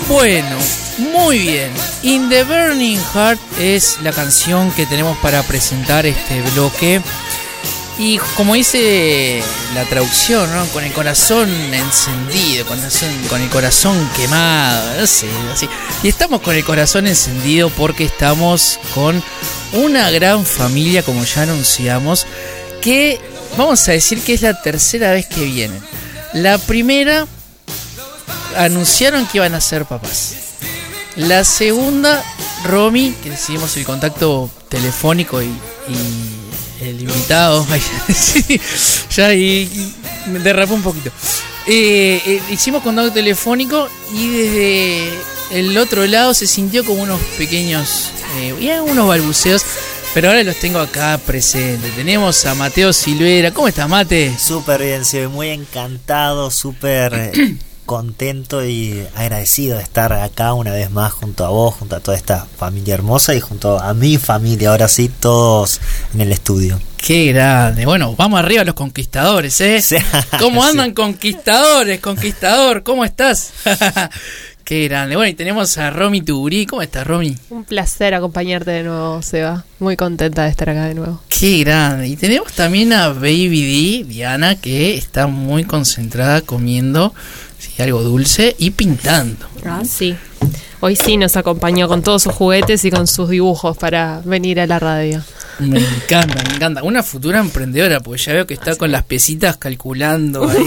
Bueno, muy bien. In the Burning Heart es la canción que tenemos para presentar este bloque. Y como dice la traducción, ¿no? Con el corazón encendido, con el corazón quemado, no sé, así. Y estamos con el corazón encendido porque estamos con una gran familia, como ya anunciamos, que vamos a decir que es la tercera vez que vienen. La primera anunciaron que iban a ser papás. La segunda, Romy, que decidimos el contacto telefónico y el invitado, ya y me derrapé un poquito. Hicimos contacto telefónico y desde el otro lado se sintió como unos pequeños, unos balbuceos, pero ahora los tengo acá presentes. Tenemos a Mateo Silvera. ¿Cómo estás, Mate? Súper bien, soy muy encantado, súper contento y agradecido de estar acá una vez más junto a vos, junto a toda esta familia hermosa y junto a mi familia, ahora sí, todos en el estudio. Qué grande. Bueno, vamos arriba los conquistadores, ¿eh? Sí. ¿Cómo andan, sí, conquistadores? Conquistador, ¿cómo estás? Qué grande. Bueno, y tenemos a Romy Tugurí. ¿Cómo estás, Romy? Un placer acompañarte de nuevo, Seba. Muy contenta de estar acá de nuevo. Qué grande. Y tenemos también a Baby D, Diana, que está muy concentrada comiendo algo dulce y pintando. Ah, sí. Hoy sí nos acompañó con todos sus juguetes y con sus dibujos para venir a la radio. Me encanta, me encanta. Una futura emprendedora, porque ya veo que está con las pesitas calculando ahí.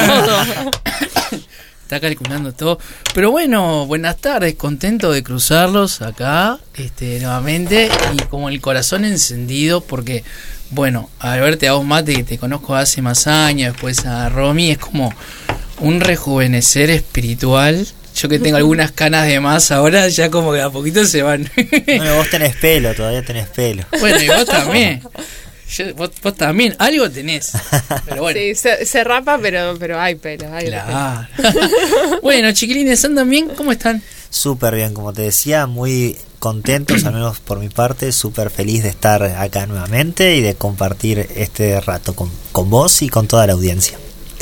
Está calculando todo. Pero bueno, buenas tardes, contento de cruzarlos acá nuevamente y como el corazón encendido porque, bueno, al verte a vos, Mate, que te conozco hace más años, después a Romy, es como un rejuvenecer espiritual. Yo que tengo algunas canas de más ahora, ya como que a poquito se van. Bueno, vos tenés pelo, todavía tenés pelo. Bueno, y vos también. Vos también, algo tenés. Pero bueno. Sí, se rapa, pero hay pelo. Hay claro. Pelo. Bueno, chiquilines, ¿andan bien? ¿Cómo están? Súper bien, como te decía, muy contentos, al menos por mi parte, súper feliz de estar acá nuevamente y de compartir este rato con vos y con toda la audiencia.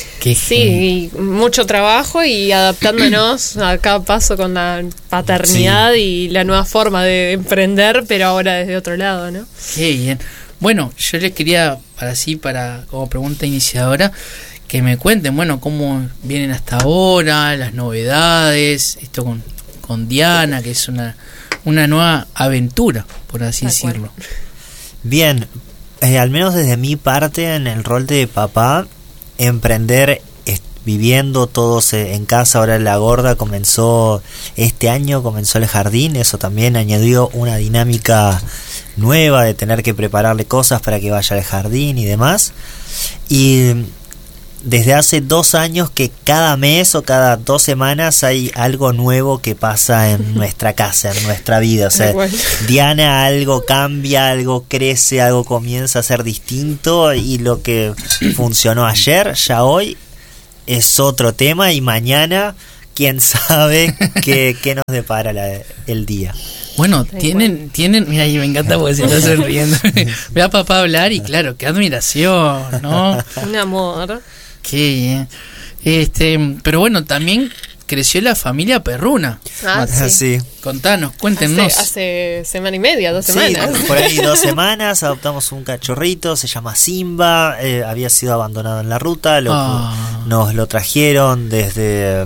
Sí, mucho trabajo y adaptándonos a cada paso con la paternidad, sí, y la nueva forma de emprender, pero ahora desde otro lado, ¿no? Qué bien. Bueno, yo les quería, como pregunta iniciadora, que me cuenten, bueno, cómo vienen hasta ahora, las novedades, esto con Diana, que es una nueva aventura, por así decirlo. Bien, al menos desde mi parte, en el rol de papá, emprender viviendo todos en casa. Ahora la gorda comenzó este año, comenzó el jardín, eso también añadió una dinámica nueva de tener que prepararle cosas para que vaya al jardín y demás. Y desde hace 2 años que cada mes o cada 2 semanas hay algo nuevo que pasa en nuestra casa, en nuestra vida. O sea, Diana algo cambia, algo crece, algo comienza a ser distinto y lo que funcionó ayer, ya hoy es otro tema y mañana quién sabe qué nos depara el día. Bueno, tienen, mira, y me encanta porque se está sonriendo. Ve a papá hablar y claro, qué admiración, ¿no? Un amor. Qué bien. Pero bueno, también creció la familia perruna. Sí. Contanos, cuéntenos. Hace semana y media, 2 semanas. Sí, por ahí 2 semanas adoptamos un cachorrito, se llama Simba, había sido abandonado en la ruta, nos lo trajeron desde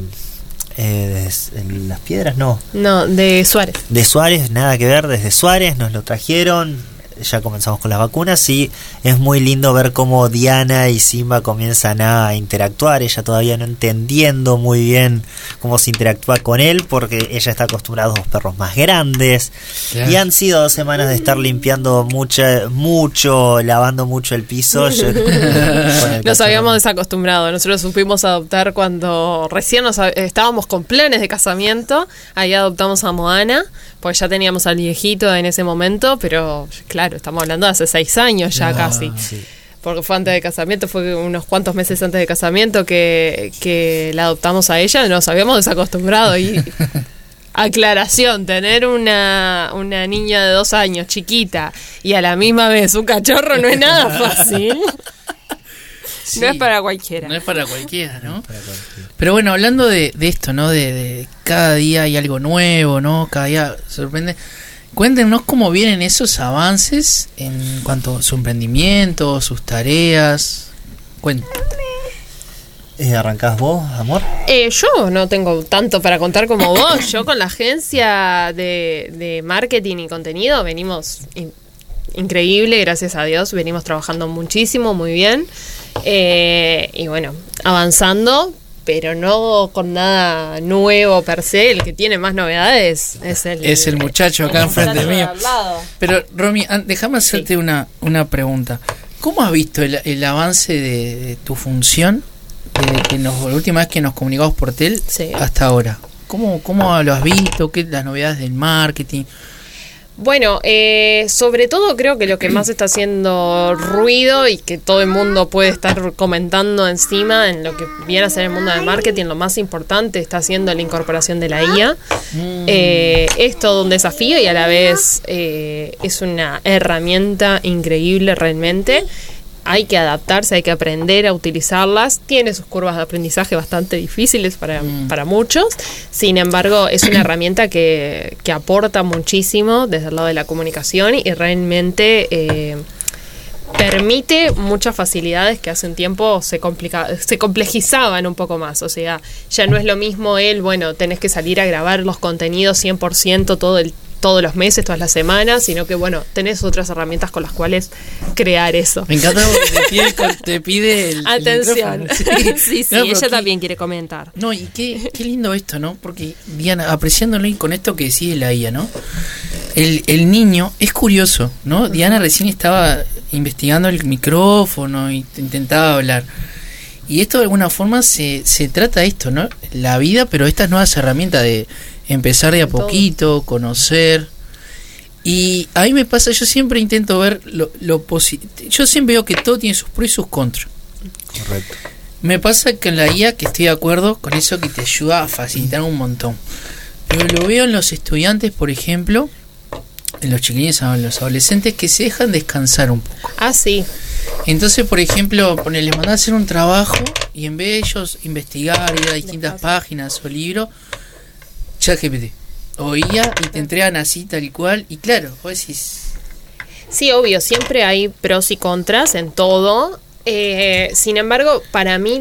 Las Piedras, no, de Suárez. De Suárez, nada que ver, desde Suárez nos lo trajeron. Ya comenzamos con las vacunas y es muy lindo ver cómo Diana y Simba comienzan a interactuar, ella todavía no entendiendo muy bien cómo se interactúa con él porque ella está acostumbrada a los perros más grandes. Claro. Y han sido 2 semanas de estar limpiando mucho, lavando mucho el piso. Nos habíamos desacostumbrado, nosotros supimos adoptar cuando recién estábamos con planes de casamiento, ahí adoptamos a Moana, pues ya teníamos al viejito en ese momento, pero claro, estamos hablando de hace 6 años ya casi. Sí. Porque fue antes de casamiento, fue unos cuantos meses antes de casamiento que la adoptamos a ella, nos habíamos desacostumbrado y aclaración, tener una niña de 2 años, chiquita, y a la misma vez un cachorro no es nada fácil. Sí, no es para cualquiera. No es para cualquiera, ¿no? Pero bueno, hablando de esto, ¿no? De cada día hay algo nuevo, ¿no? Cada día sorprende. Cuéntenos cómo vienen esos avances en cuanto a su emprendimiento, sus tareas. Cuéntenos. ¿Arrancás vos, amor? Yo no tengo tanto para contar como vos. Yo con la agencia de marketing y contenido venimos increíble, gracias a Dios. Venimos trabajando muchísimo, muy bien. Y bueno, avanzando, pero no con nada nuevo per se. El que tiene más novedades es el muchacho acá enfrente mío. Pero Romy, déjame hacerte una pregunta. ¿Cómo has visto el avance de tu función desde que la última vez que nos comunicamos por tel hasta ahora? ¿Cómo lo has visto? ¿Qué las novedades del marketing? Bueno, sobre todo creo que lo que más está haciendo ruido y que todo el mundo puede estar comentando encima en lo que viene a ser el mundo del marketing, lo más importante está siendo la incorporación de la IA. Es todo un desafío y a la vez es una herramienta increíble realmente. Hay que adaptarse, hay que aprender a utilizarlas. Tiene sus curvas de aprendizaje bastante difíciles para muchos. Sin embargo, es una herramienta que aporta muchísimo desde el lado de la comunicación y realmente permite muchas facilidades que hace un tiempo se complejizaban un poco más. O sea, ya no es lo mismo tenés que salir a grabar los contenidos 100% todos los meses, todas las semanas, sino que tenés otras herramientas con las cuales crear eso. Me encanta porque te pide el atención. El sí, ella también quiere comentar. No, y qué lindo esto, ¿no? Porque Diana, apreciándolo y con esto que decís de la IA, ¿no? El niño es curioso, ¿no? Uh-huh. Diana recién estaba investigando el micrófono y intentaba hablar. Y esto de alguna forma se trata de esto, ¿no? La vida, pero estas nuevas herramientas de empezar de a poquito, conocer. Y a mí me pasa, yo siempre intento ver lo positivo. Yo siempre veo que todo tiene sus pros y sus contras. Correcto. Me pasa que en la IA, que estoy de acuerdo con eso, que te ayuda a facilitar un montón. Pero lo veo en los estudiantes, por ejemplo, en los chiquillos, en los adolescentes, que se dejan descansar un poco. Ah, sí. Entonces, por ejemplo, les mandás a hacer un trabajo y en vez de ellos investigar, ir a distintas páginas o libros, ChatGPT o IA y te entregan así tal y cual. Y claro, vos decís... Sí, obvio, siempre hay pros y contras en todo. Sin embargo, para mí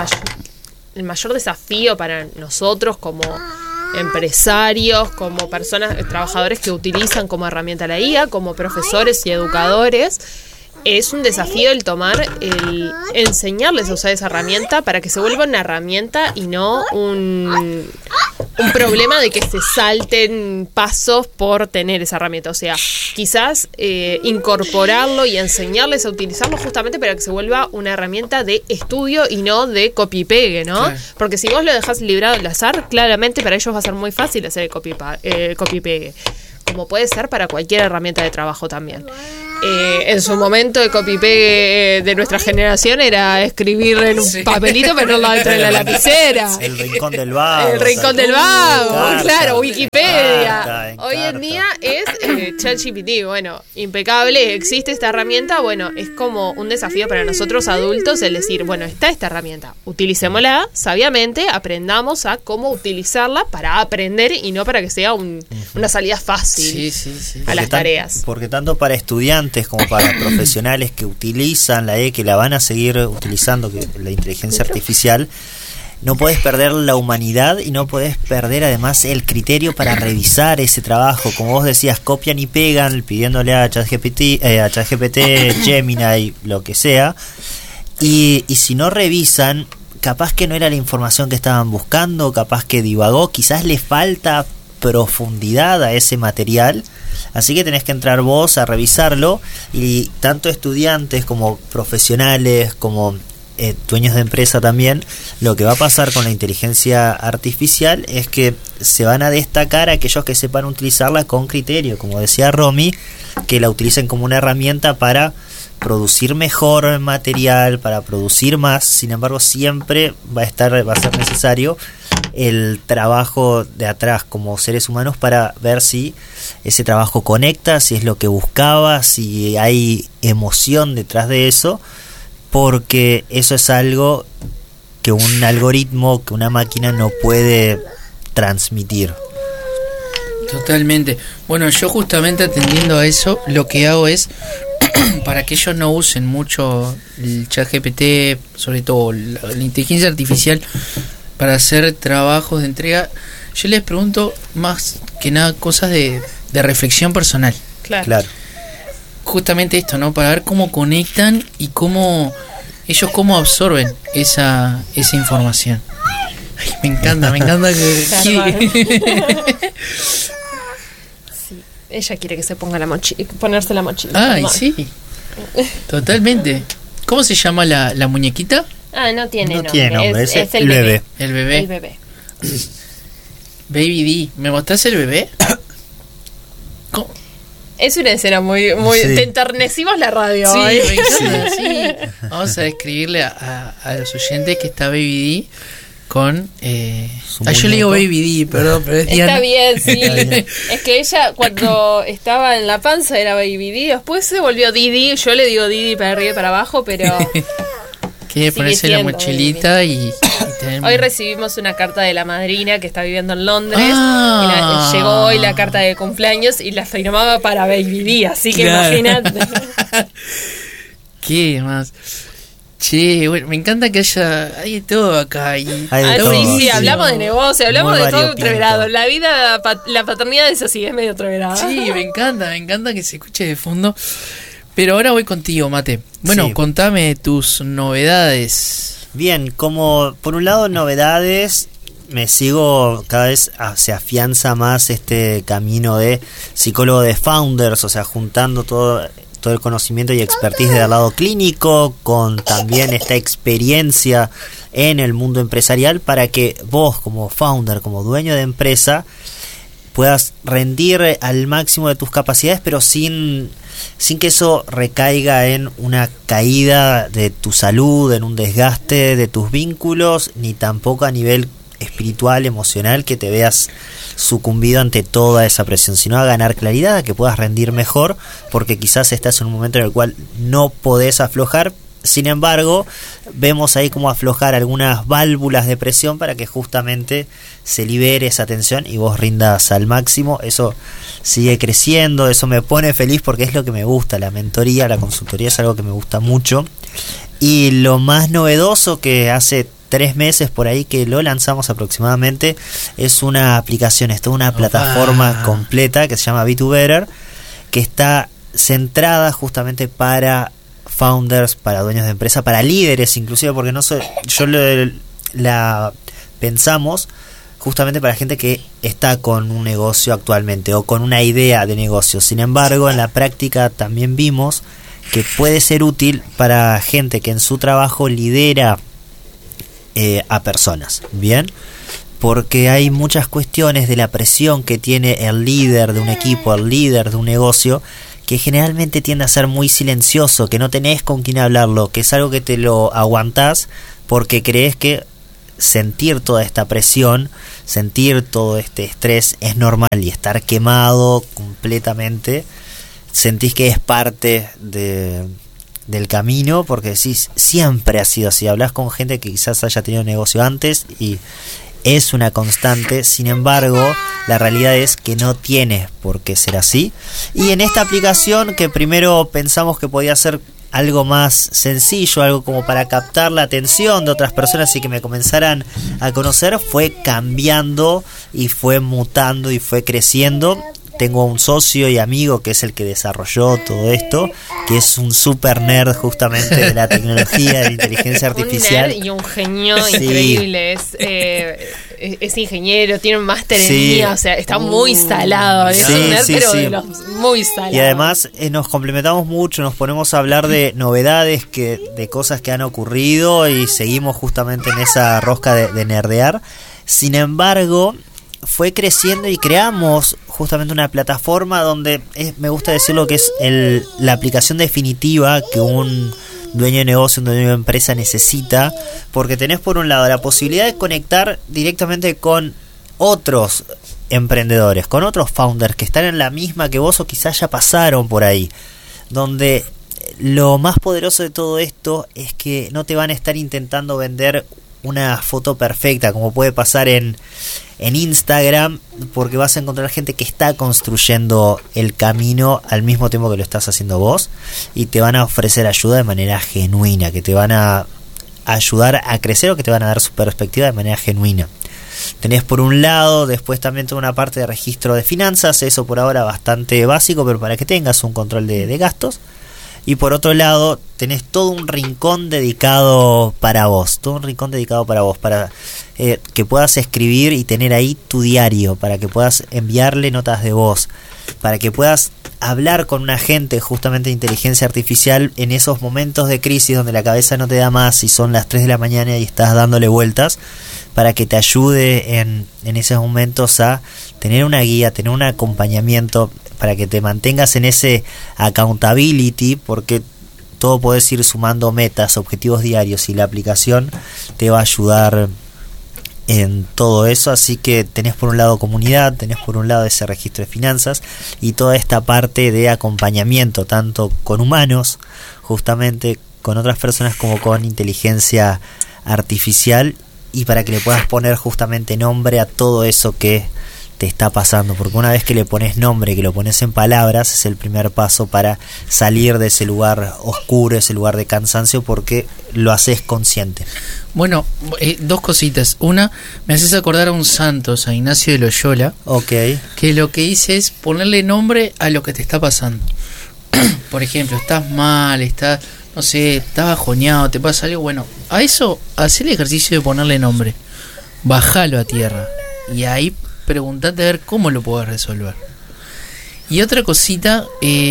el mayor desafío para nosotros como empresarios, como personas, trabajadores que utilizan como herramienta la IA, como profesores y educadores, es un desafío el enseñarles a usar esa herramienta para que se vuelva una herramienta y no un problema de que se salten pasos por tener esa herramienta. O sea, quizás incorporarlo y enseñarles a utilizarlo justamente para que se vuelva una herramienta de estudio y no de copy-pegue, ¿no? Claro. Porque si vos lo dejás librado al azar, claramente para ellos va a ser muy fácil hacer el copy-pegue. Como puede ser para cualquier herramienta de trabajo también. En su momento el copy-pegue de nuestra generación era escribir en un papelito pero no dentro de la lapicera. El rincón del vago. El rincón del vago, claro, Wikipedia. Hoy en día es ChatGPT, impecable, existe esta herramienta, es como un desafío para nosotros adultos el decir, está esta herramienta, utilicémosla sabiamente, aprendamos a cómo utilizarla para aprender y no para que sea una salida fácil a las tareas. Porque tanto para estudiantes como para profesionales que utilizan la que la van a seguir utilizando, que la inteligencia artificial, no puedes perder la humanidad y no puedes perder además el criterio para revisar ese trabajo. Como vos decías, copian y pegan pidiéndole a ChatGPT, Gemini, lo que sea, y si no revisan, capaz que no era la información que estaban buscando, capaz que divagó, quizás le falta profundidad a ese material. Así que tenés que entrar vos a revisarlo, y tanto estudiantes como profesionales como dueños de empresa también, lo que va a pasar con la inteligencia artificial es que se van a destacar aquellos que sepan utilizarla con criterio, como decía Romy, que la utilicen como una herramienta para producir mejor material, para producir más. Sin embargo, siempre va a ser necesario el trabajo de atrás como seres humanos para ver si ese trabajo conecta, si es lo que buscaba, si hay emoción detrás de eso, porque eso es algo que un algoritmo, que una máquina no puede transmitir. Totalmente. Bueno, yo justamente atendiendo a eso, lo que hago es, para que ellos no usen mucho el ChatGPT, sobre todo la inteligencia artificial, para hacer trabajos de entrega, yo les pregunto más que nada cosas de reflexión personal. Claro. Justamente esto, ¿no? Para ver cómo conectan y cómo ellos cómo absorben esa información. Ay, me encanta que... Sí, ella quiere que se ponga ponerse la mochila. Ay, sí. Totalmente. ¿Cómo se llama la muñequita? No tiene nombre. Tiene nombre, es el bebé. El bebé. El bebé. Baby D, ¿me mostrás el bebé? ¿Cómo? Es una escena muy Sí. Te enternecimos la radio. Sí, hoy. me encanta, sí. Vamos a describirle a los oyentes que está Baby D con... yo le digo Baby D, perdón, pero es Diana. Está bien, sí. Está bien. Es que ella cuando estaba en la panza era Baby D, después se volvió Didi. Yo le digo Didi para arriba y para abajo, pero... Quiere ponerse la siendo mochilita y tener... Hoy recibimos una carta de la madrina que está viviendo en Londres. Ah. Llegó hoy la carta de cumpleaños y la firmaba para Baby D, así que Claro. imagínate. ¿Qué más? Che, bueno, me encanta que hay de todo acá. Hay de Ah, todo, sí, sí. hablamos de negocio, hablamos Muy de todo variopinto. entreverado. La vida, la paternidad es así, es medio entreverada. Sí, me encanta que se escuche de fondo. Pero ahora voy contigo, Mate. Bueno, Sí. contame tus novedades. Bien, como por un lado novedades, me sigo, cada vez se afianza más este camino de psicólogo de founders, o sea, juntando todo el conocimiento y expertise del lado clínico con también esta experiencia en el mundo empresarial para que vos como founder, como dueño de empresa, puedas rendir al máximo de tus capacidades, pero sin que eso recaiga en una caída de tu salud, en un desgaste de tus vínculos, ni tampoco a nivel espiritual, emocional, que te veas sucumbido ante toda esa presión, sino a ganar claridad, a que puedas rendir mejor, porque quizás estás en un momento en el cual no podés aflojar. Sin embargo, vemos ahí cómo aflojar algunas válvulas de presión para que justamente se libere esa tensión y vos rindas al máximo. Eso sigue creciendo, eso me pone feliz porque es lo que me gusta. La mentoría, la consultoría es algo que me gusta mucho. Y lo más novedoso, que hace 3 meses por ahí que lo lanzamos aproximadamente, es una aplicación, es toda una plataforma completa que se llama Be2Better, que está centrada justamente para founders, para dueños de empresa, para líderes inclusive, porque la pensamos justamente para gente que está con un negocio actualmente o con una idea de negocio. Sin embargo, en la práctica también vimos que puede ser útil para gente que en su trabajo lidera a personas, ¿bien? Porque hay muchas cuestiones de la presión que tiene el líder de un equipo, el líder de un negocio, que generalmente tiende a ser muy silencioso, que no tenés con quién hablarlo, que es algo que te lo aguantás porque crees que sentir toda esta presión, sentir todo este estrés es normal, y estar quemado completamente sentís que es parte del camino, porque decís, siempre ha sido así. Hablas con gente que quizás haya tenido negocio antes y es una constante. Sin embargo, la realidad es que no tiene por qué ser así. Y en esta aplicación, que primero pensamos que podía ser algo más sencillo, algo como para captar la atención de otras personas y que me comenzaran a conocer, fue cambiando y fue mutando y fue creciendo. Tengo un socio y amigo que es el que desarrolló todo esto, que es un super nerd justamente de la tecnología, de la inteligencia artificial. Un nerd y un genio Sí. increíble. Es ingeniero, tiene un máster en Sí. IA, o sea, está muy salado. Es Sí, un nerd, sí, pero sí. de los muy salados. Y además nos complementamos mucho, nos ponemos a hablar de novedades, de cosas que han ocurrido, y seguimos justamente en esa rosca de nerdear. Sin embargo, fue creciendo y creamos justamente una plataforma donde me gusta decirlo que es la aplicación definitiva que un dueño de negocio, un dueño de empresa necesita, porque tenés por un lado la posibilidad de conectar directamente con otros emprendedores, con otros founders que están en la misma que vos o quizás ya pasaron por ahí, donde lo más poderoso de todo esto es que no te van a estar intentando vender una foto perfecta, como puede pasar en Instagram, porque vas a encontrar gente que está construyendo el camino al mismo tiempo que lo estás haciendo vos, y te van a ofrecer ayuda de manera genuina, que te van a ayudar a crecer o que te van a dar su perspectiva de manera genuina. Tenés por un lado, después también toda una parte de registro de finanzas, eso por ahora bastante básico, pero para que tengas un control de gastos. Y por otro lado, tenés todo un rincón dedicado para vos, para que puedas escribir y tener ahí tu diario, para que puedas enviarle notas de voz, para que puedas hablar con un agente justamente de inteligencia artificial en esos momentos de crisis donde la cabeza no te da más y son las 3 de la mañana y estás dándole vueltas, para que te ayude en esos momentos a tener una guía, tener un acompañamiento, para que te mantengas en ese accountability, porque todo podés ir sumando metas, objetivos diarios, y la aplicación te va a ayudar en todo eso. Así que tenés por un lado comunidad, tenés por un lado ese registro de finanzas y toda esta parte de acompañamiento, tanto con humanos, justamente con otras personas, como con inteligencia artificial, y para que le puedas poner justamente nombre a todo eso que te está pasando, porque una vez que le pones nombre, que lo pones en palabras, es el primer paso para salir de ese lugar oscuro, ese lugar de cansancio, porque lo haces consciente. Bueno, dos cositas. Una, me haces acordar a un santo, a Ignacio de Loyola, que lo que hice es ponerle nombre a lo que te está pasando. Por ejemplo, estás mal, estás, no sé, estás bajoneado, te pasa algo, bueno, a eso, hacer el ejercicio de ponerle nombre, bajalo a tierra, y ahí preguntate a ver cómo lo podés resolver. Y otra cosita,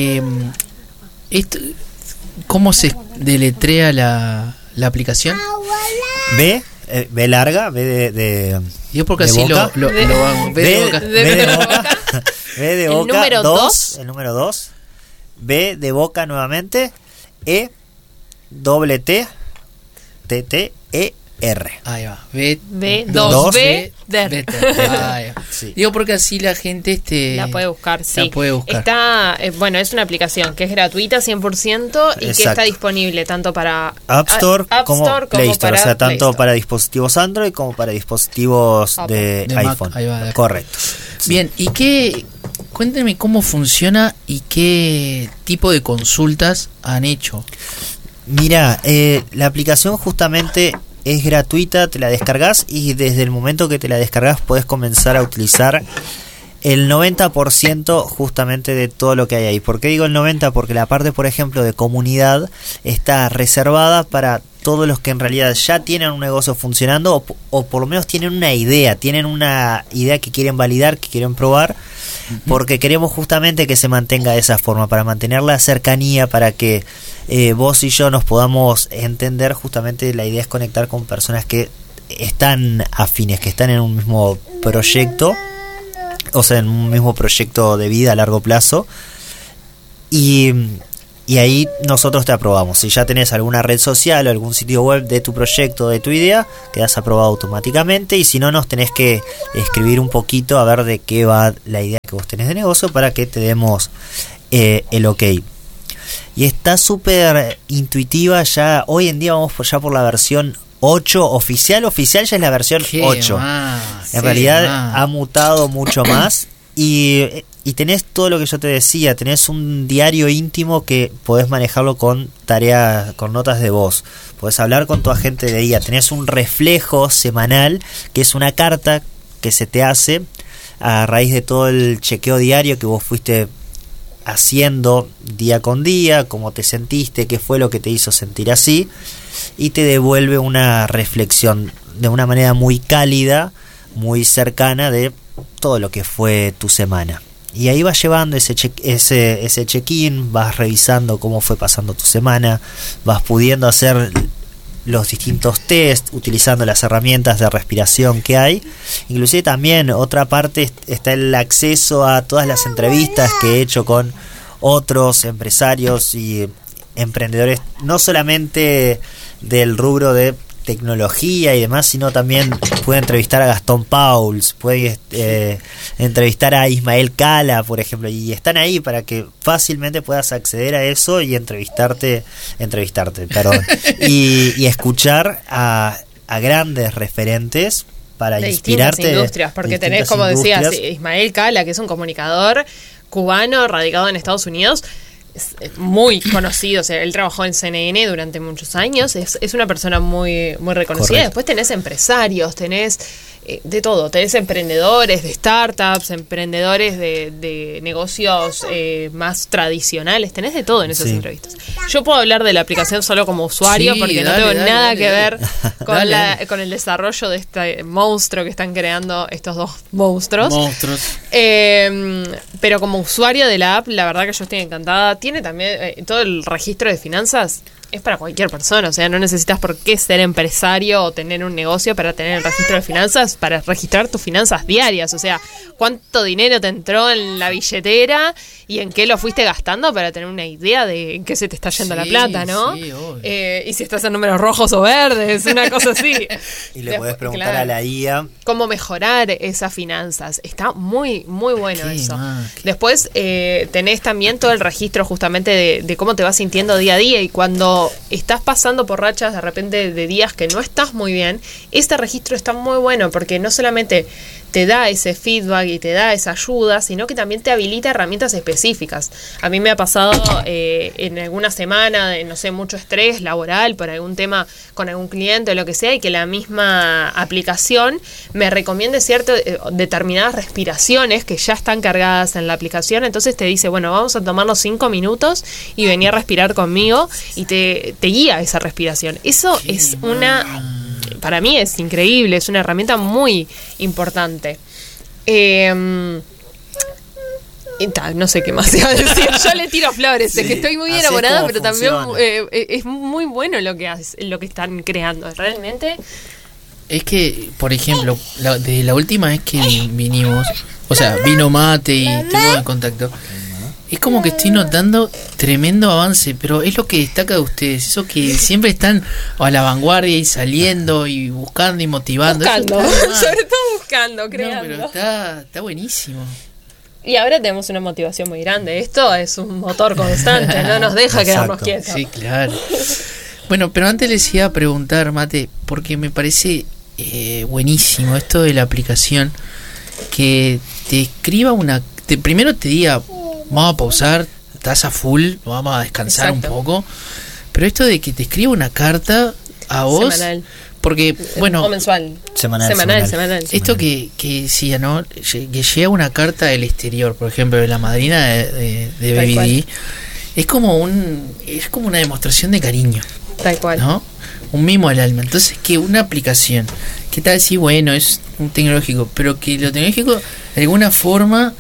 ¿cómo se deletrea la aplicación? B larga, B de yo porque de así boca. lo hago. B de boca. B de boca. B de El boca. número 2. El número 2. B de boca nuevamente. E doble T T T E R. Ahí va. B 2 B Ahí va. Sí. Digo porque así la gente la puede buscar, sí. La puede buscar. Está, bueno, es una aplicación que es gratuita 100% y que está disponible tanto para App Store como Play Store, para o sea, tanto Play para dispositivos Android como para dispositivos de iPhone. Ahí va, correcto. Sí. Bien, ¿y cuéntenme cómo funciona y qué tipo de consultas han hecho? Mira, la aplicación justamente es gratuita, te la descargas y desde el momento que te la descargas puedes comenzar a utilizar el 90% justamente de todo lo que hay ahí. ¿Por qué digo el 90%? Porque la parte, por ejemplo, de comunidad está reservada para todos los que en realidad ya tienen un negocio funcionando o por lo menos tienen una idea que quieren validar, que quieren probar, porque queremos justamente que se mantenga de esa forma, para mantener la cercanía, para que vos y yo nos podamos entender. Justamente la idea es conectar con personas que están afines, que están en un mismo proyecto, o sea, en un mismo proyecto de vida a largo plazo, y ahí nosotros te aprobamos. Si ya tenés alguna red social o algún sitio web de tu proyecto, de tu idea, quedás aprobado automáticamente, y si no, nos tenés que escribir un poquito a ver de qué va la idea que vos tenés de negocio para que te demos el ok. Y está súper intuitiva ya. Hoy en día vamos por la versión 8 oficial ya es la versión 8. En realidad ha mutado mucho más y tenés todo lo que yo te decía, tenés un diario íntimo que podés manejarlo con tareas, con notas de voz, podés hablar con tu agente de guía, tenés un reflejo semanal que es una carta que se te hace a raíz de todo el chequeo diario que vos fuiste haciendo día con día, cómo te sentiste, qué fue lo que te hizo sentir así, y te devuelve una reflexión de una manera muy cálida, muy cercana de todo lo que fue tu semana. Y ahí vas llevando ese check-in, vas revisando cómo fue pasando tu semana, vas pudiendo hacer los distintos test, utilizando las herramientas de respiración que hay. Inclusive también otra parte está el acceso a todas las entrevistas que he hecho con otros empresarios y emprendedores, no solamente del rubro de tecnología y demás, sino también puede entrevistar a Gastón Pauls, puede entrevistar a Ismael Cala, por ejemplo, y están ahí para que fácilmente puedas acceder a eso y entrevistarte, perdón, y escuchar a grandes referentes para de inspirarte. Distintas industrias, porque tenés, como decías, Ismael Cala, que es un comunicador cubano radicado en Estados Unidos, es muy conocido, o sea, él trabajó en CNN durante muchos años, es una persona muy, muy reconocida. Correcto. Después tenés empresarios, tenés de todo, tenés emprendedores de startups, emprendedores de negocios más tradicionales, tenés de todo en esas entrevistas. Yo puedo hablar de la aplicación solo como usuario, porque no tengo nada que ver con el desarrollo de este monstruo que están creando estos dos monstruos. Pero como usuario de la app, la verdad que yo estoy encantada. Tiene también todo el registro de finanzas. Es para cualquier persona, o sea, no necesitas por qué ser empresario o tener un negocio para tener el registro de finanzas, para registrar tus finanzas diarias, o sea, cuánto dinero te entró en la billetera y en qué lo fuiste gastando para tener una idea de en qué se te está yendo la plata, ¿no? Sí, y si estás en números rojos o verdes, una cosa así. Y le podés preguntar a la IA cómo mejorar esas finanzas. Está muy, muy bueno eso. Después tenés también todo el registro justamente de cómo te vas sintiendo día a día, y cuando estás pasando por rachas de repente de días que no estás muy bien, este registro está muy bueno porque no solamente te da ese feedback y te da esa ayuda, sino que también te habilita herramientas específicas. A mí me ha pasado en alguna semana de, no sé, mucho estrés laboral por algún tema con algún cliente o lo que sea, y que la misma aplicación me recomiende determinadas respiraciones que ya están cargadas en la aplicación. Entonces te dice, bueno, vamos a tomarnos 5 minutos y vení a respirar conmigo, y te guía esa respiración. Eso es para mí es increíble, es una herramienta muy importante. No sé qué más iba a decir. Yo le tiro flores, es que estoy muy enamorada, pero también es muy bueno lo que están creando. Realmente. Es que, por ejemplo, desde la última vez que vinimos, o sea, vino Mate y estuvo en contacto, es como que estoy notando tremendo avance, pero es lo que destaca de ustedes, eso que siempre están a la vanguardia y saliendo y buscando y motivando. Sobre todo buscando, creando. No, pero está buenísimo. Y ahora tenemos una motivación muy grande. Esto es un motor constante, no nos deja quedarnos quietos. Sí, claro. Bueno, pero antes les iba a preguntar, Mate, porque me parece buenísimo esto de la aplicación, que te escriba primero te diga, vamos a pausar, estás a full, vamos a descansar. Exacto. Un poco. Pero esto de que te escriba una carta a vos, semanal. Porque, bueno, o mensual. Semanal. Esto que decía, ¿no? Que llega una carta del exterior, por ejemplo, de la madrina de Baby D, es como una demostración de cariño. Tal cual. ¿No? Un mimo al alma. Entonces, que una aplicación, que tal si, bueno, es un tecnológico, pero que lo tecnológico, de alguna forma,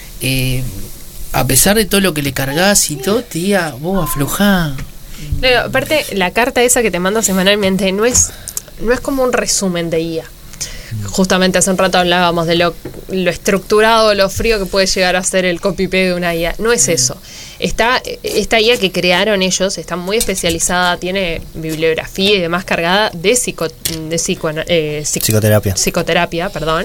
a pesar de todo lo que le cargas y todo, te diga, vos aflojá. No, aparte, la carta esa que te manda semanalmente no es como un resumen de IA. Justamente hace un rato hablábamos de lo estructurado, lo frío que puede llegar a ser el copy-paste de una IA. No es eso. Esta IA que crearon ellos está muy especializada, tiene bibliografía y demás cargada de psicoterapia, perdón.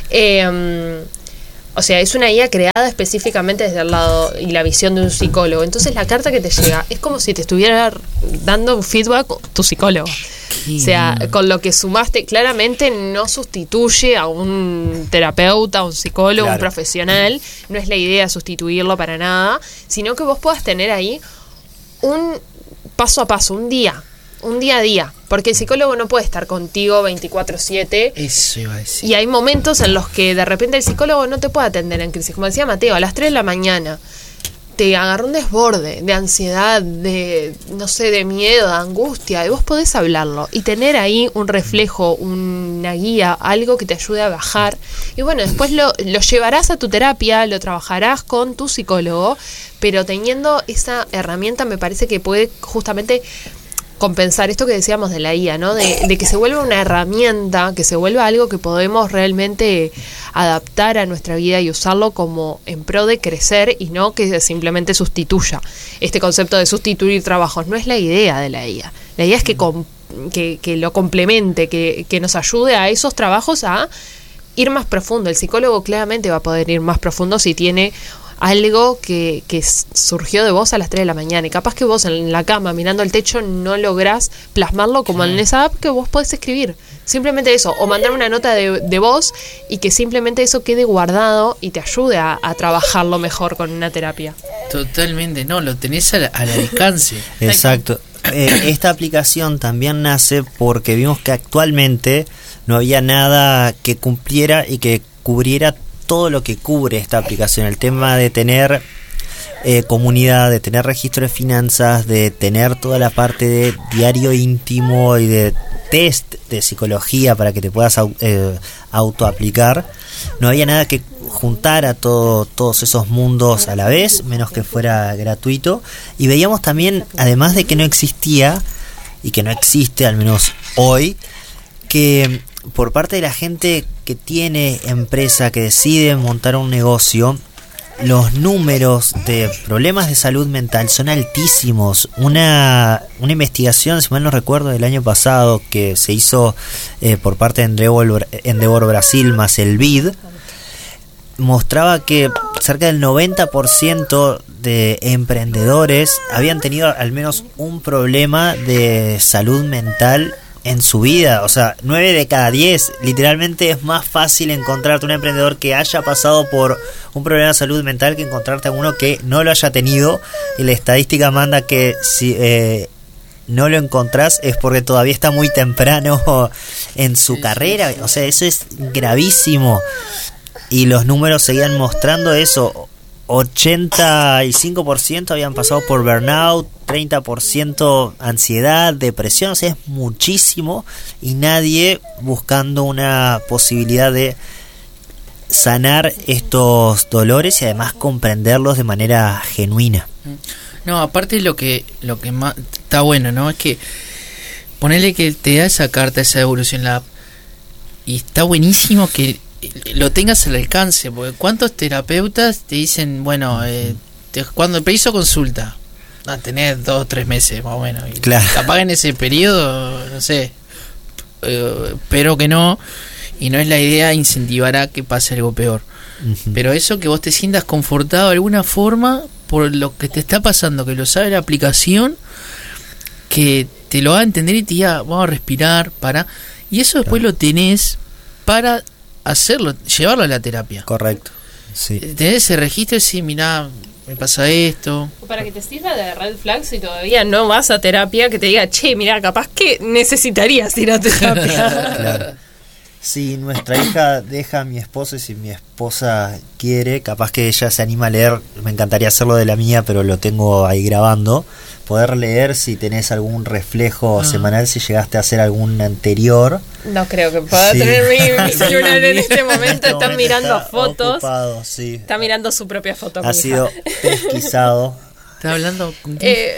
O sea, es una IA creada específicamente desde el lado y la visión de un psicólogo. Entonces la carta que te llega es como si te estuviera dando un feedback tu psicólogo. O sea, con lo que sumaste, claramente no sustituye a un terapeuta, a un psicólogo, claro, un profesional. No es la idea sustituirlo para nada, sino que vos puedas tener ahí un paso a paso, un día a día, porque el psicólogo no puede estar contigo 24/7. Eso iba a decir. Y hay momentos en los que de repente el psicólogo no te puede atender en crisis. Como decía Mateo, a las 3 de la mañana te agarró un desborde de ansiedad, de, no sé, de miedo, de angustia, y vos podés hablarlo y tener ahí un reflejo, una guía, algo que te ayude a bajar. Y bueno, después lo llevarás a tu terapia, lo trabajarás con tu psicólogo, pero teniendo esa herramienta me parece que puede justamente compensar esto que decíamos de la IA, ¿no? De que se vuelva una herramienta, que se vuelva algo que podemos realmente adaptar a nuestra vida y usarlo como en pro de crecer, y no que simplemente sustituya. Este concepto de sustituir trabajos no es la idea de la IA. La idea es que que lo complemente, que nos ayude a esos trabajos a ir más profundo. El psicólogo claramente va a poder ir más profundo si tiene algo que surgió de vos a las 3 de la mañana y capaz que vos en la cama mirando el techo no lográs plasmarlo como en esa app que vos podés escribir. Simplemente eso, o mandar una nota de voz y que simplemente eso quede guardado y te ayude a trabajarlo mejor con una terapia. Totalmente, no, lo tenés al alcance. Exacto. Esta aplicación también nace porque vimos que actualmente no había nada que cumpliera y que cubriera todo lo que cubre esta aplicación. El tema de tener comunidad, de tener registro de finanzas, de tener toda la parte de diario íntimo y de test de psicología para que te puedas autoaplicar. No había nada que juntara todos esos mundos a la vez, menos que fuera gratuito. Y veíamos también, además de que no existía, y que no existe, al menos hoy, que por parte de la gente que tiene empresa, que decide montar un negocio, los números de problemas de salud mental son altísimos. Una investigación, si mal no recuerdo, del año pasado que se hizo por parte de Endeavor Brasil más el BID, mostraba que cerca del 90% de emprendedores habían tenido al menos un problema de salud mental en su vida. O sea, 9 de cada 10. Literalmente es más fácil encontrarte un emprendedor que haya pasado por un problema de salud mental que encontrarte a uno que no lo haya tenido. Y la estadística manda que si no lo encontrás es porque todavía está muy temprano en su carrera. O sea, eso es gravísimo. Y los números seguían mostrando eso. 85% habían pasado por burnout, 30% ansiedad, depresión. O sea, es muchísimo. Y nadie buscando una posibilidad de sanar estos dolores y además comprenderlos de manera genuina. No, aparte lo que más está bueno, ¿no? Es que ponerle que te da esa carta, esa evolución la app, y está buenísimo que lo tengas al alcance, porque ¿cuántos terapeutas te dicen, bueno, cuando hizo consulta? Tenés 2 o 3 meses más o menos. Y claro. Capaz en ese periodo, no sé, pero que no, y no es la idea incentivar a que pase algo peor. Uh-huh. Pero eso, que vos te sientas confortado de alguna forma por lo que te está pasando, que lo sabe la aplicación, que te lo va a entender y te diga, vamos a respirar, y eso después lo tenés para hacerlo, llevarlo a la terapia. Correcto. Sí. Tener ese registro y decir, mirá, me pasa esto. Para que te sirva de red flag si todavía no vas a terapia, que te diga, che, mirá, capaz que necesitarías ir a terapia. Claro. Si nuestra hija deja a mi esposo y si mi esposa quiere, capaz que ella se anima a leer, me encantaría hacerlo de la mía, pero lo tengo ahí grabando, poder leer si tenés algún reflejo semanal, si llegaste a hacer algún anterior. No creo que pueda tener mi celular en este momento. Están mirando fotos. Ocupado, sí. Está mirando su propia foto. Ha sido pesquisado. ¿Está hablando con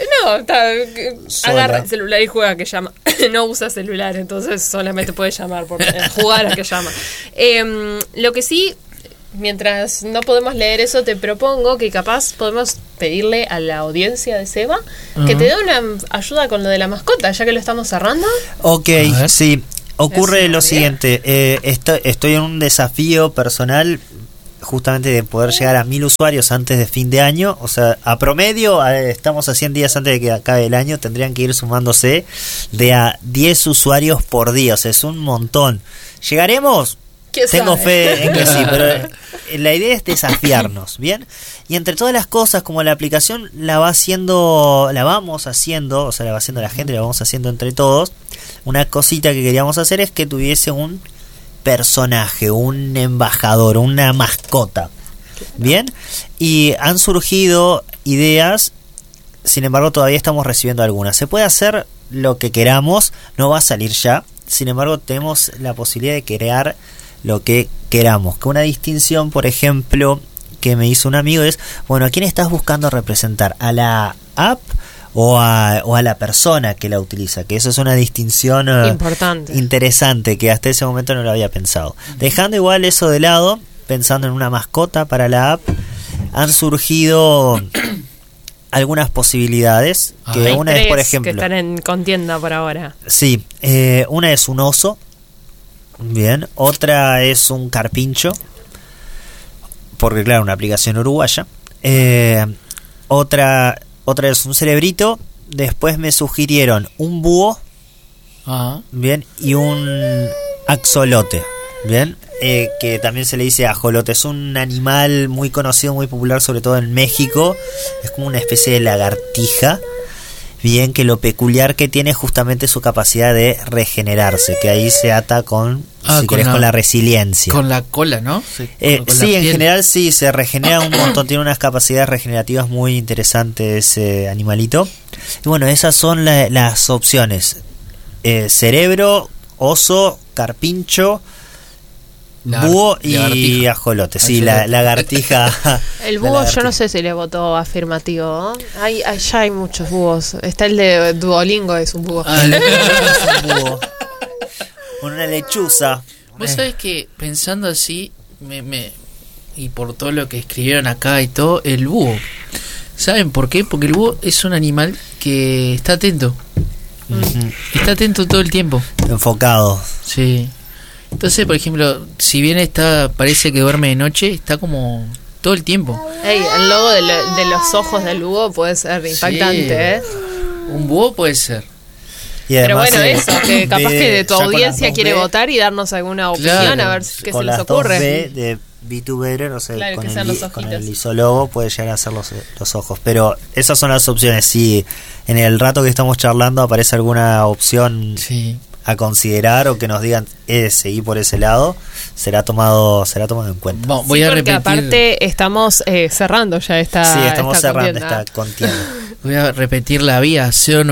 agarra el celular y juega a que llama. No usa celular, entonces solamente puede llamar por jugar a que llama. Lo que sí, mientras no podemos leer eso, te propongo que capaz podemos pedirle a la audiencia de Seba que te dé una ayuda con lo de la mascota, ya que lo estamos cerrando. Ok, sí. Ocurre lo siguiente, estoy en un desafío personal justamente de poder llegar a 1000 usuarios antes de fin de año. O sea, a promedio estamos a 100 días antes de que acabe el año, tendrían que ir sumándose de a 10 usuarios por día. O sea, es un montón. ¿Llegaremos? Tengo fe en que sí, pero la idea es desafiarnos, ¿bien? Y entre todas las cosas, como la aplicación la vamos haciendo, o sea, la va haciendo la gente, la vamos haciendo entre todos, una cosita que queríamos hacer es que tuviese un personaje, un embajador, una mascota, ¿bien? Y han surgido ideas, sin embargo todavía estamos recibiendo algunas. Se puede hacer lo que queramos, no va a salir ya, sin embargo tenemos la posibilidad de crear lo que queramos. Que una distinción, por ejemplo, que me hizo un amigo es, bueno, ¿a quién estás buscando representar? ¿A la app o a la persona que la utiliza? Que eso es una distinción importante, interesante, que hasta ese momento no lo había pensado. Dejando igual eso de lado, pensando en una mascota para la app, han surgido algunas posibilidades. Que Hay una tres es, por ejemplo, que están en contienda por ahora. sí, una es un oso, bien, otra es un carpincho, porque claro, una aplicación uruguaya. Otra es un cerebrito. Después me sugirieron un búho, bien, y un axolote, bien, que también se le dice ajolote. Es un animal muy conocido, muy popular, sobre todo en México. Es como una especie de lagartija, bien, que lo peculiar que tiene es justamente su capacidad de regenerarse, que ahí se ata con, si querés, con la resiliencia. Con la cola, ¿no? Sí, sí, en general sí, se regenera un montón, tiene unas capacidades regenerativas muy interesantes ese animalito. Y bueno, esas son las opciones. Cerebro, oso, carpincho, búho y lagartija. Ajolote. Sí, la lagartija. El búho yo no sé si le votó afirmativo, ¿no? Ya hay muchos búhos. Está el de Duolingo, es un búho. Es un búho. Una lechuza. Vos sabés que pensando así, y por todo lo que escribieron acá y todo, el búho. ¿Saben por qué? Porque el búho es un animal que está atento. Está atento todo el tiempo. Enfocado. Sí. Entonces, por ejemplo, si bien parece que duerme de noche, está como todo el tiempo. El logo de los ojos del búho puede ser impactante, sí. Un búho puede ser. Y además, pero bueno, eso, que capaz que de tu audiencia quiere votar y darnos alguna opinión, claro, a ver qué se les ocurre. De VTuber, no sé, claro, con el isólogo puede llegar a ser los ojos. Pero esas son las opciones. Si en el rato que estamos charlando aparece alguna opción a considerar o que nos digan seguir por ese lado, será tomado en cuenta. Bueno, voy a porque repetir. Aparte estamos cerrando ya estamos cerrando contienda. esta contienda. Voy a repetir la vía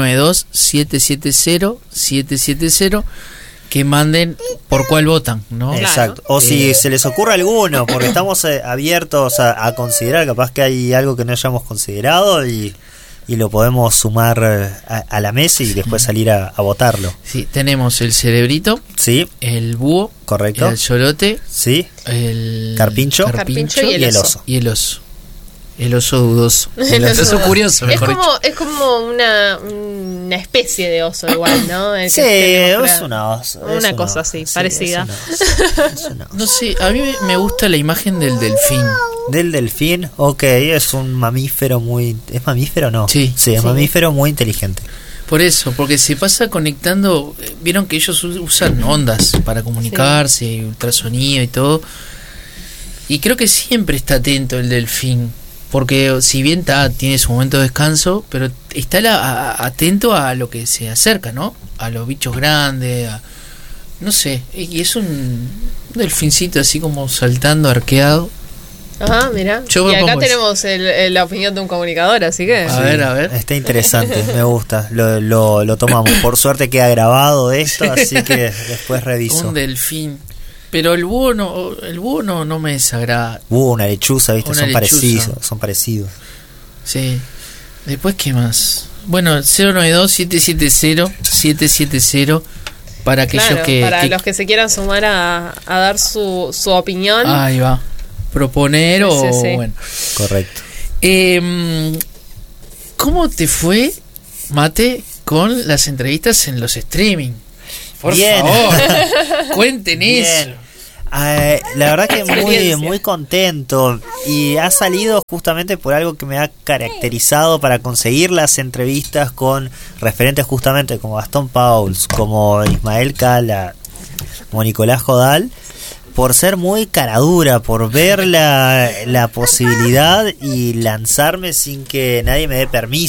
092-770-770, que manden por cuál votan, ¿no? Exacto. O si se les ocurre alguno, porque estamos abiertos a considerar, capaz que hay algo que no hayamos considerado y lo podemos sumar a la mesa y después salir a votarlo. Sí, tenemos el cerebrito, sí, el búho, correcto, el axolote, sí, el carpincho y el oso. Y el oso. El oso dudoso. El oso curioso, mejor dicho. Es como una especie de oso igual, ¿no? Sí, es una oso. Una cosa así, parecida. Es una oso. No sé, a mí me gusta la imagen del delfín. Del delfín, ok, es un mamífero muy... ¿Es mamífero o no? Sí, es mamífero muy inteligente. Por eso, porque se pasa conectando... Vieron que ellos usan ondas para comunicarse, ultrasonido y todo. Y creo que siempre está atento el delfín. Porque si bien tiene su momento de descanso, pero está atento a lo que se acerca, ¿no? A los bichos grandes, no sé. Y es un delfincito así como saltando, arqueado. Ajá, mira. Y acá tenemos la opinión de un comunicador, así que... A ver. Está interesante, me gusta. Lo tomamos. Por suerte queda grabado esto, así que después reviso. Un delfín. Pero el búho no me desagrada. Una lechuza, ¿viste? Son parecidos. Sí. Después, ¿qué más? Bueno, 092-770-770 para aquellos los que se quieran sumar a dar su opinión. Ahí va. Proponer bueno. Correcto. ¿Cómo te fue, Mate, con las entrevistas en los streaming? Por favor, cuenten eso. La verdad que muy contento, y ha salido justamente por algo que me ha caracterizado para conseguir las entrevistas con referentes justamente como Gastón Pauls, como Ismael Cala, como Nicolás Jodal, por ser muy caradura, por ver la posibilidad y lanzarme sin que nadie me dé permiso.